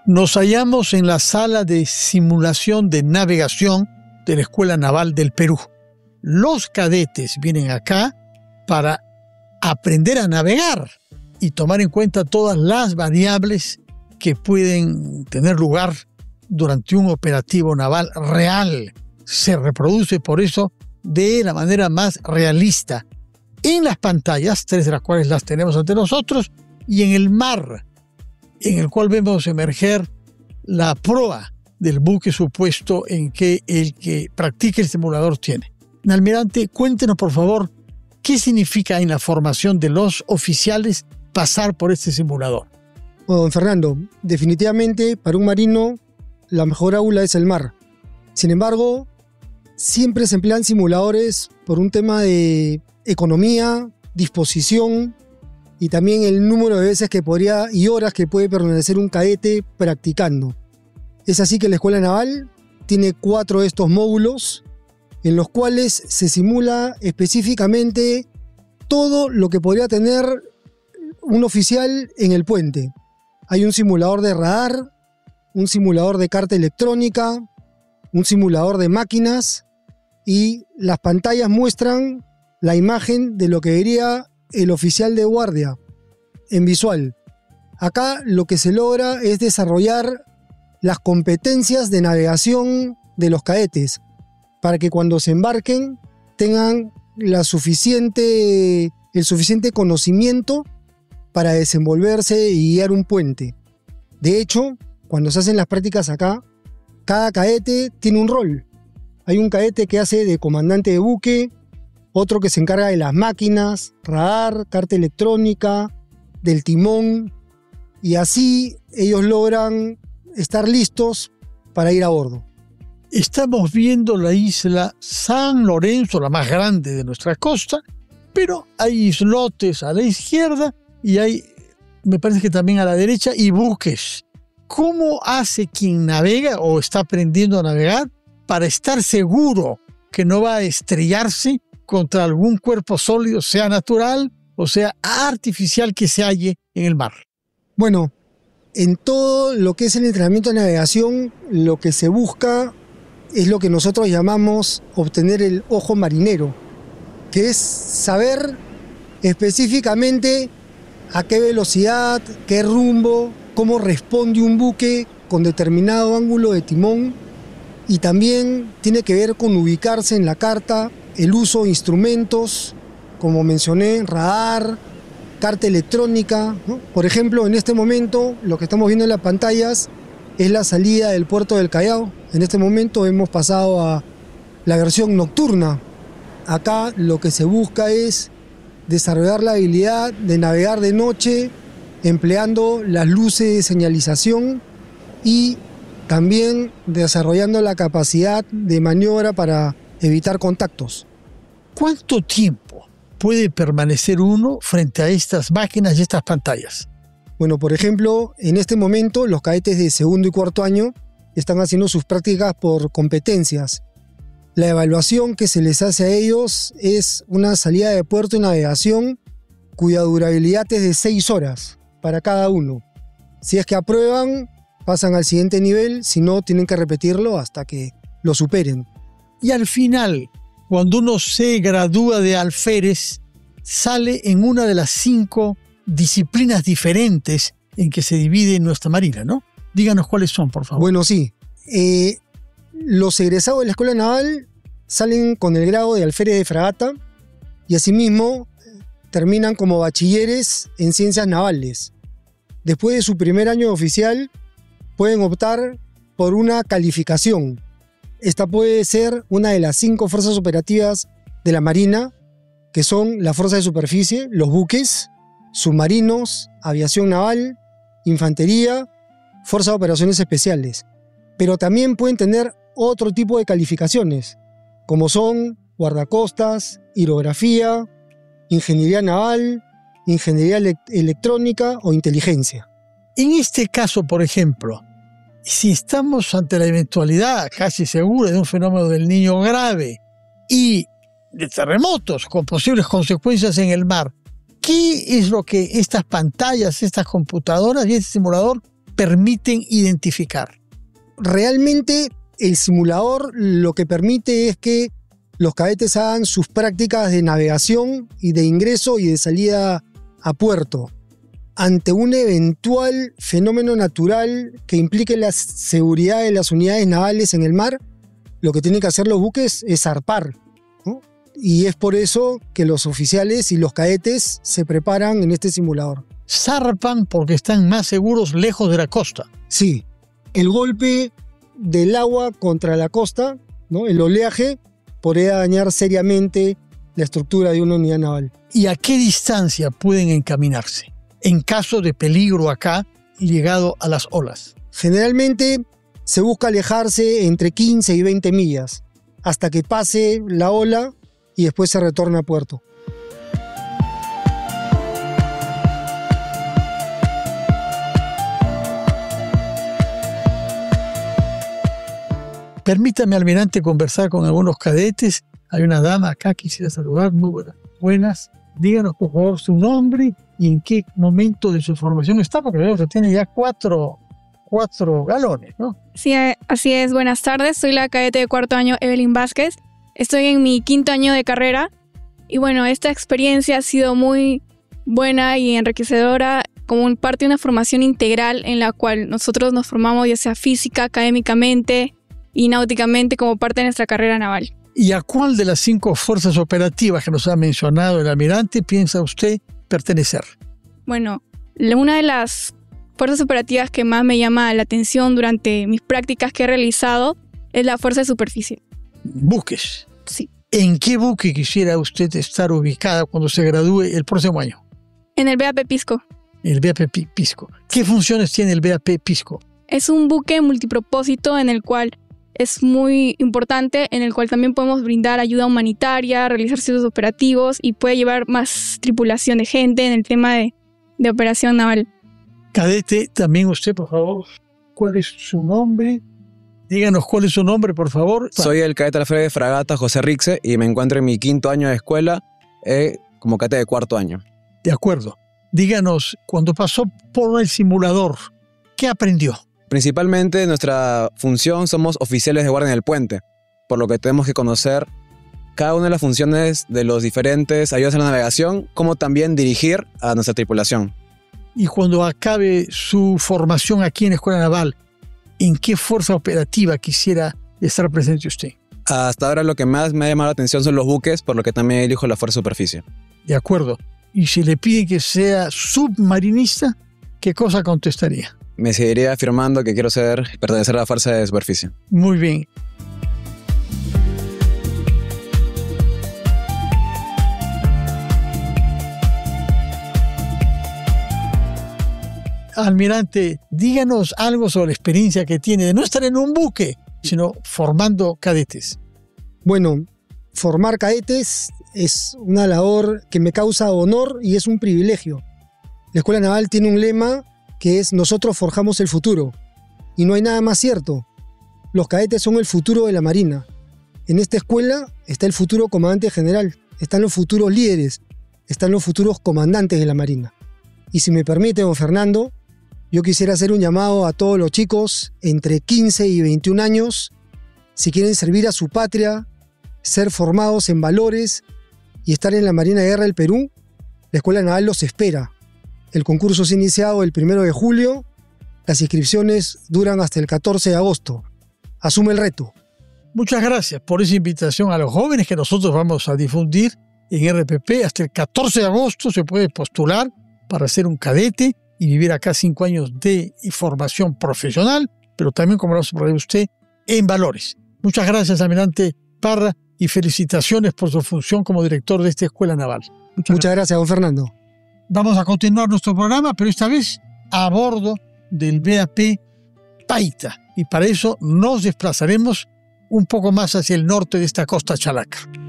Nos hallamos en la sala de simulación de navegación de la Escuela Naval del Perú. Los cadetes vienen acá para aprender a navegar y tomar en cuenta todas las variables que pueden tener lugar durante un operativo naval real. Se reproduce por eso de la manera más realista en las pantallas, 3 de las cuales las tenemos ante nosotros, y en el mar, en el cual vemos emerger la proa del buque supuesto en que el que practica el simulador tiene. Almirante, cuéntenos por favor qué significa en la formación de los oficiales pasar por este simulador. Bueno, don Fernando, definitivamente para un marino la mejor aula es el mar. Sin embargo, siempre se emplean simuladores por un tema de economía, disposición y también el número de veces y horas que puede permanecer un cadete practicando. Es así que la Escuela Naval tiene 4 de estos módulos en los cuales se simula específicamente todo lo que podría tener un oficial en el puente. Hay un simulador de radar, un simulador de carta electrónica, un simulador de máquinas, y las pantallas muestran la imagen de lo que vería el oficial de guardia en visual. Acá lo que se logra es desarrollar las competencias de navegación de los cadetes para que cuando se embarquen tengan el suficiente conocimiento para desenvolverse y guiar un puente. De hecho, cuando se hacen las prácticas acá, cada cadete tiene un rol. Hay un cadete que hace de comandante de buque, otro que se encarga de las máquinas, radar, carta electrónica, del timón, y así ellos logran estar listos para ir a bordo. Estamos viendo la isla San Lorenzo, la más grande de nuestra costa, pero hay islotes a la izquierda y hay, me parece que también a la derecha, y buques. ¿Cómo hace quien navega o está aprendiendo a navegar para estar seguro que no va a estrellarse contra algún cuerpo sólido, sea natural o sea artificial, que se halle en el mar? Bueno, en todo lo que es el entrenamiento de navegación, lo que se busca es lo que nosotros llamamos obtener el ojo marinero, que es saber específicamente a qué velocidad, qué rumbo, cómo responde un buque con determinado ángulo de timón, y también tiene que ver con ubicarse en la carta, el uso de instrumentos, como mencioné, radar, carta electrónica, ¿no? Por ejemplo, en este momento lo que estamos viendo en las pantallas es la salida del puerto del Callao. En este momento hemos pasado a la versión nocturna. Acá lo que se busca es desarrollar la habilidad de navegar de noche empleando las luces de señalización y también desarrollando la capacidad de maniobra para evitar contactos. ¿Cuánto tiempo puede permanecer uno frente a estas máquinas y estas pantallas? Bueno, por ejemplo, en este momento los cadetes de segundo y cuarto año están haciendo sus prácticas por competencias. La evaluación que se les hace a ellos es una salida de puerto y navegación cuya durabilidad es de 6 horas para cada uno. Si es que aprueban, pasan al siguiente nivel, si no, tienen que repetirlo hasta que lo superen. Y al final, cuando uno se gradúa de alférez, sale en una de las 5 disciplinas diferentes en que se divide nuestra marina, ¿no? Díganos cuáles son, por favor. Bueno, sí. Los egresados de la Escuela Naval salen con el grado de alférez de fragata y asimismo terminan como bachilleres en ciencias navales. Después de su primer año de oficial, pueden optar por una calificación. Esta puede ser una de las 5 fuerzas operativas de la Marina, que son la fuerza de superficie, los buques, submarinos, aviación naval, infantería, fuerza de operaciones especiales. Pero también pueden tener otro tipo de calificaciones, como son guardacostas, hidrografía, ingeniería naval, ingeniería electrónica o inteligencia. En este caso, por ejemplo, si estamos ante la eventualidad casi segura de un fenómeno del Niño grave y de terremotos con posibles consecuencias en el mar, ¿qué es lo que estas pantallas, estas computadoras y este simulador permiten identificar? Realmente el simulador lo que permite es que los cadetes hagan sus prácticas de navegación y de ingreso y de salida a puerto. Ante un eventual fenómeno natural que implique la seguridad de las unidades navales en el mar, lo que tienen que hacer los buques es zarpar, ¿no? Y es por eso que los oficiales y los cadetes se preparan en este simulador. Zarpan porque están más seguros lejos de la costa. Sí, el golpe del agua contra la costa, ¿no? El oleaje podría dañar seriamente la estructura de una unidad naval. ¿Y a qué distancia pueden encaminarse en caso de peligro acá llegado a las olas? Generalmente se busca alejarse entre 15 y 20 millas hasta que pase la ola y después se retorna a puerto. Permítame, almirante, conversar con algunos cadetes. Hay una dama acá, quisiera saludar. Muy buenas. Buenas. Díganos, por favor, su nombre y en qué momento de su formación está, porque veo que tiene ya cuatro galones, ¿no? Sí, así es. Buenas tardes. Soy la cadete de cuarto año, Evelyn Vázquez. Estoy en mi quinto año de carrera. Y bueno, esta experiencia ha sido muy buena y enriquecedora como parte de una formación integral en la cual nosotros nos formamos ya sea física, académicamente y náuticamente como parte de nuestra carrera naval. ¿Y a cuál de las 5 fuerzas operativas que nos ha mencionado el almirante piensa usted pertenecer? Bueno, una de las fuerzas operativas que más me llama la atención durante mis prácticas que he realizado es la Fuerza de Superficie. ¿Buques? Sí. ¿En qué buque quisiera usted estar ubicada cuando se gradúe el próximo año? En el VAP Pisco. El VAP Pisco. ¿Qué funciones tiene el VAP Pisco? Es un buque multipropósito en el cual es muy importante, en el cual también podemos brindar ayuda humanitaria, realizar ciertos operativos y puede llevar más tripulación de gente en el tema de operación naval. Cadete, también usted, por favor, ¿cuál es su nombre? Díganos cuál es su nombre, por favor. Soy el cadete alférez de fragata José Rixe y me encuentro en mi quinto año de escuela como cadete de cuarto año. De acuerdo. Díganos, cuando pasó por el simulador, ¿qué aprendió? Principalmente nuestra función somos oficiales de guardia en el puente, por lo que tenemos que conocer cada una de las funciones de los diferentes ayudas a la navegación, como también dirigir a nuestra tripulación. Y cuando acabe su formación aquí en la Escuela Naval, ¿en qué fuerza operativa quisiera estar presente usted? Hasta ahora lo que más me ha llamado la atención son los buques, por lo que también elijo la Fuerza de Superficie. De acuerdo. Y si le piden que sea submarinista, ¿qué cosa contestaría? Me seguiría afirmando que quiero pertenecer a la Fuerza de Superficie. Muy bien. Almirante, díganos algo sobre la experiencia que tiene de no estar en un buque, sino formando cadetes. Bueno, formar cadetes es una labor que me causa honor y es un privilegio. La Escuela Naval tiene un lema que es nosotros forjamos el futuro. Y no hay nada más cierto. Los cadetes son el futuro de la Marina. En esta escuela está el futuro comandante general, están los futuros líderes, están los futuros comandantes de la Marina. Y si me permite, don Fernando, yo quisiera hacer un llamado a todos los chicos entre 15 y 21 años, si quieren servir a su patria, ser formados en valores y estar en la Marina de Guerra del Perú, la Escuela Naval los espera. El concurso se ha iniciado el 1 de julio, las inscripciones duran hasta el 14 de agosto. Asume el reto. Muchas gracias por esa invitación a los jóvenes que nosotros vamos a difundir en RPP. Hasta el 14 de agosto se puede postular para ser un cadete y vivir acá 5 años de formación profesional, pero también, como lo hace por ahí usted, en valores. Muchas gracias, almirante Parra, y felicitaciones por su función como director de esta Escuela Naval. Muchas gracias, don Fernando. Vamos a continuar nuestro programa, pero esta vez a bordo del VAP Paita. Y para eso nos desplazaremos un poco más hacia el norte de esta costa chalaca.